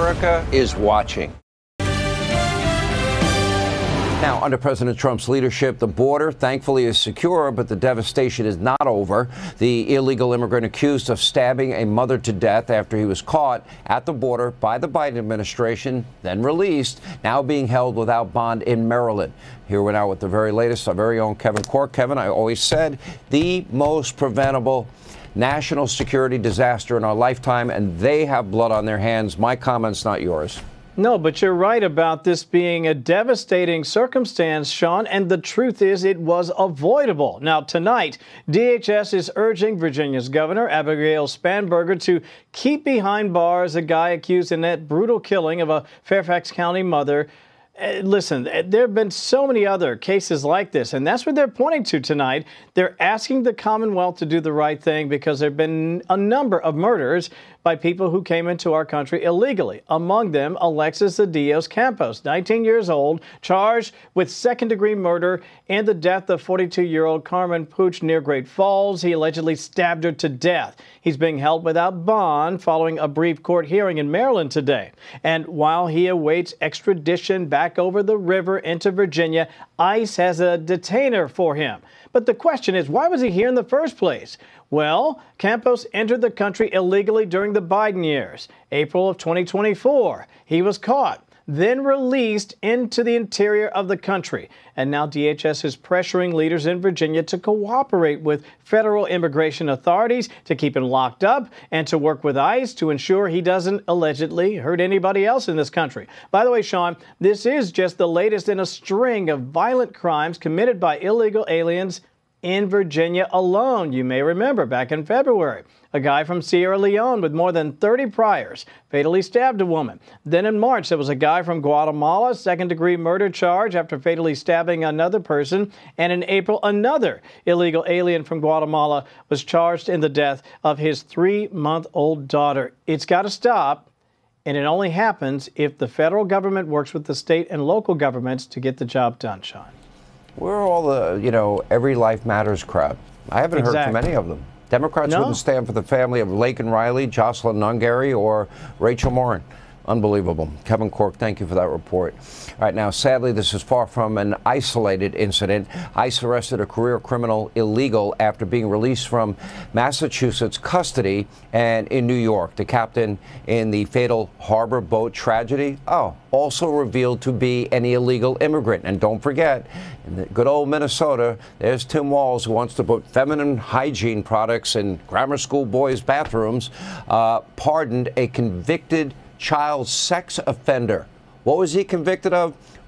America is watching. Now, under President Trump's leadership, the border, thankfully, is secure, but the devastation is not over. The illegal immigrant accused of stabbing a mother to death after he was caught at the border by the Biden administration, then released, now being held without bond in Maryland. Here we're now with the very latest, our very own Kevin Corke. Kevin, I always said the most preventable national security disaster in our lifetime, and they have blood on their hands. My comments, not yours. No, but you're right about this being a devastating circumstance, Sean, and the truth is it was avoidable. Now, tonight, DHS is urging Virginia's Governor, Abigail Spanberger, to keep behind bars a guy accused in that brutal killing of a Fairfax County mother. Listen, there have been so many other cases like this, and that's what they're pointing to tonight. They're asking the Commonwealth to do the right thing because there have been a number of murders by people who came into our country illegally. Among them, Alexis Diaz Campos, 19 years old, charged with second-degree murder and the death of 42-year-old Carmen Puch near Great Falls. He allegedly stabbed her to death. He's being held without bond following a brief court hearing in Maryland today. And while he awaits extradition back over the river into Virginia, ICE has a detainer for him. But the question is, why was he here in the first place? Well, Campos entered the country illegally during the Biden years. April of 2024, he was caught, then released into the interior of the country. And now DHS is pressuring leaders in Virginia to cooperate with federal immigration authorities to keep him locked up and to work with ICE to ensure he doesn't allegedly hurt anybody else in this country. By the way, Sean, this is just the latest in a string of violent crimes committed by illegal aliens in Virginia alone. You may remember back in February, a guy from Sierra Leone with more than 30 priors fatally stabbed a woman. Then in March, there was a guy from Guatemala, second-degree murder charge after fatally stabbing another person. And in April, another illegal alien from Guatemala was charged in the death of his 3-month-old daughter. It's got to stop. And it only happens if the federal government works with the state and local governments to get the job done, Sean. We're all the, every life matters crowd. I haven't heard from any of them. Democrats wouldn't stand for the family of Laken Riley, Jocelyn Nungary, or Rachel Morin. Unbelievable. Kevin Corke, thank you for that report. All right, now, sadly, this is far from an isolated incident. ICE arrested a career criminal illegal after being released from Massachusetts custody and in New York. The captain in the fatal harbor boat tragedy, also revealed to be an illegal immigrant. And don't forget, in the good old Minnesota, there's Tim Walz, who wants to put feminine hygiene products in grammar school boys' bathrooms, pardoned a convicted child sex offender. What was he convicted of?